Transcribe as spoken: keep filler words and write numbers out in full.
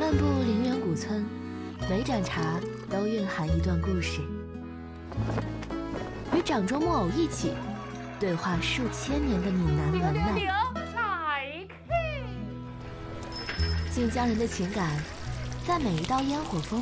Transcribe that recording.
漫步陵园古村，每盏茶都蕴含一段故事。与掌中木偶一起对话数千年的闽南文脉，晋江人的情感在每一道烟火风